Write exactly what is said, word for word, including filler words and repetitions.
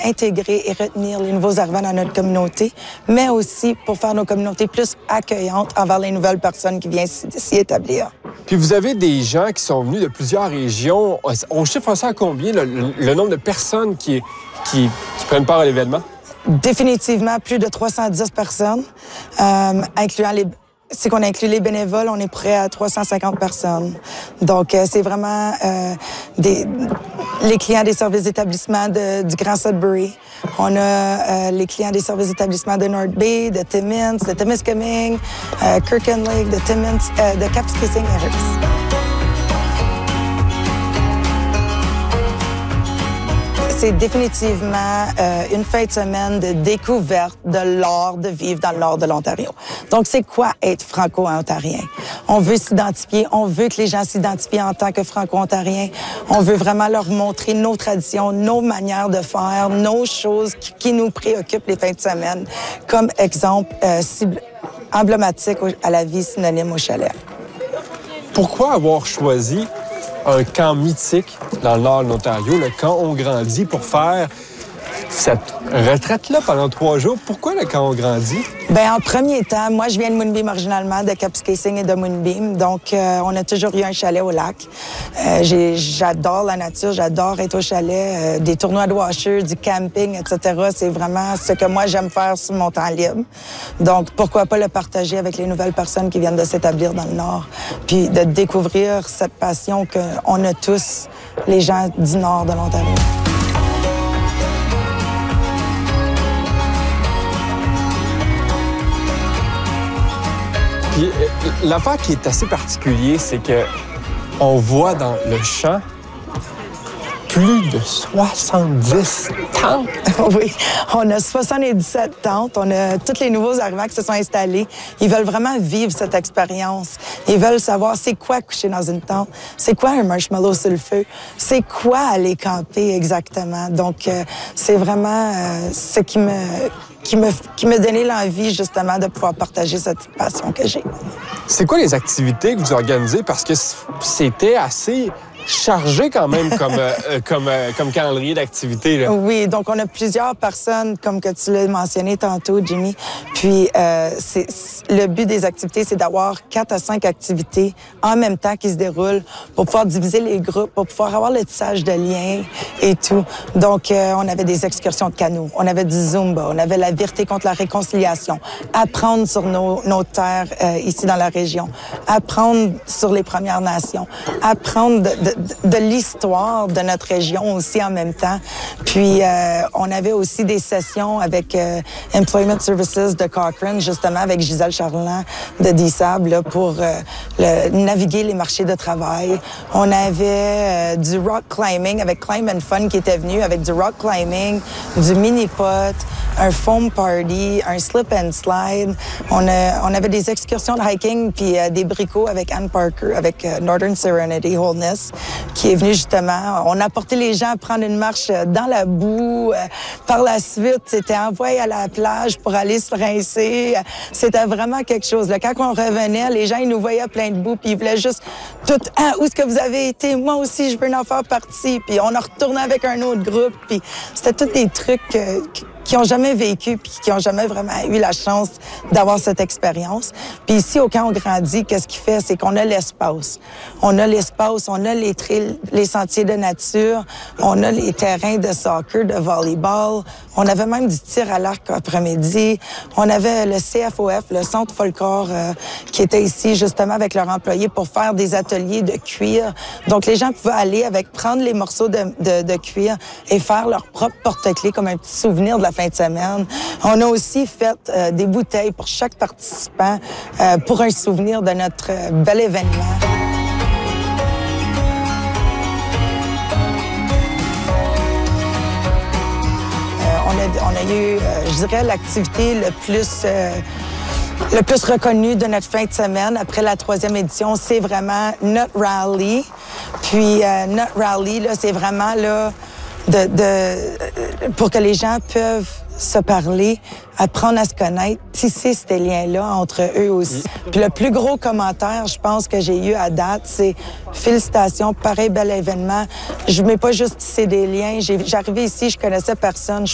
intégrer et retenir les nouveaux arrivants dans notre communauté, mais aussi pour faire nos communautés plus accueillantes envers les nouvelles personnes qui viennent s'y établir. Puis vous avez des gens qui sont venus de plusieurs régions. On chiffre ça à combien, le, le, le nombre de personnes qui, qui, qui prennent part à l'événement? Définitivement plus de trois cent dix personnes, euh, incluant les... Si on inclut les bénévoles, on est prêt à trois cent cinquante personnes. Donc, euh, c'est vraiment euh, des, les clients des services d'établissement de, du Grand Sudbury. On a euh, les clients des services d'établissement de North Bay, de Timmins, de Temiskaming, euh, Kirkland Lake, de Timmins, euh, de Kapuskasing et Hertz. C'est définitivement euh, une fin de semaine de découverte de l'art de vivre dans le nord de l'Ontario. Donc, c'est quoi être franco-ontarien? On veut s'identifier, on veut que les gens s'identifient en tant que franco-ontariens. On veut vraiment leur montrer nos traditions, nos manières de faire, nos choses qui, qui nous préoccupent les fins de semaine. Comme exemple euh, cible, emblématique à la vie synonyme au chalet. Pourquoi avoir choisi un camp mythique dans le nord de l'Ontario, le camp On grandit, pour faire cette retraite-là pendant trois jours? Pourquoi le camp On grandit? Bien, en premier temps, moi, je viens de Moonbeam originalement, de Kapuskasing et de Moonbeam. Donc, euh, on a toujours eu un chalet au lac. Euh, j'ai, j'adore la nature, j'adore être au chalet, euh, des tournois de washer, du camping, et cetera. C'est vraiment ce que moi, j'aime faire sur mon temps libre. Donc, pourquoi pas le partager avec les nouvelles personnes qui viennent de s'établir dans le Nord, puis de découvrir cette passion qu'on a tous, les gens du Nord de l'Ontario. Puis l'affaire qui est assez particulière, c'est que on voit dans le champ plus de soixante-dix tentes. Oui, on a soixante-dix-sept tentes. On a tous les nouveaux arrivants qui se sont installés. Ils veulent vraiment vivre cette expérience. Ils veulent savoir c'est quoi coucher dans une tente, c'est quoi un marshmallow sur le feu, c'est quoi aller camper exactement. Donc, euh, c'est vraiment euh, ce qui me... qui me, qui me donnait l'envie, justement, de pouvoir partager cette passion que j'ai. C'est quoi les activités que vous organisez? Parce que c'était assez chargé quand même comme, euh, comme, euh, comme calendrier d'activités, là. Oui, donc on a plusieurs personnes, comme que tu l'as mentionné tantôt, Jimmy. Puis euh, c'est, le but des activités, c'est d'avoir quatre à cinq activités en même temps qui se déroulent pour pouvoir diviser les groupes, pour pouvoir avoir le tissage de liens et tout. Donc, euh, on avait des excursions de canot, on avait du Zumba, on avait la vérité contre la réconciliation, apprendre sur nos, nos terres euh, ici dans la région, apprendre sur les Premières Nations, apprendre de, de de, de l'histoire de notre région aussi en même temps. Puis, euh, on avait aussi des sessions avec euh, Employment Services de Cochrane, justement, avec Gisèle Charland de D S A B, là, pour euh, le, naviguer les marchés de travail. On avait euh, du rock climbing avec Climb and Fun qui était venu, avec du rock climbing, du mini-pot, un foam party, un slip and slide. On, a, on avait des excursions de hiking puis euh, des bricots avec Anne Parker, avec euh, Northern Serenity Wholeness, qui est venu justement. On a porté les gens à prendre une marche dans la boue. Euh, par la suite, c'était envoyé à la plage pour aller se rincer. C'était vraiment quelque chose. Là, quand on revenait, les gens, ils nous voyaient plein de boue puis ils voulaient juste tout. Ah, où est-ce que vous avez été? Moi aussi, je veux en faire partie. Puis on a retourné avec un autre groupe. Puis c'était tous des trucs euh, qui ont jamais vécu puis qui ont jamais vraiment eu la chance d'avoir cette expérience. Puis ici, au camp On grandit, qu'est-ce qu'il fait? C'est qu'on a l'espace. On a l'espace, on a les trails, les sentiers de nature, on a les terrains de soccer, de volleyball. On avait même du tir à l'arc après-midi. On avait le C F O F, le Centre Folklore, euh, qui était ici justement avec leurs employés pour faire des ateliers de cuir. Donc, les gens pouvaient aller avec, prendre les morceaux de, de, de cuir et faire leur propre porte-clés comme un petit souvenir de la fin de semaine. On a aussi fait euh, des bouteilles pour chaque participant euh, pour un souvenir de notre euh, bel événement. Euh, on, a, on a eu, euh, je dirais, l'activité le plus... Euh, Le plus reconnu de notre fin de semaine après la troisième édition, c'est vraiment Nut Rally. Puis euh, Nut Rally, là, c'est vraiment là de, de pour que les gens peuvent se parler, apprendre à se connaître, tisser ces liens-là entre eux aussi. Puis le plus gros commentaire, je pense, que j'ai eu à date, c'est « Félicitations, pareil bel événement. Je ne mets pas juste tisser des liens. J'ai, j'arrivais ici, je connaissais personne.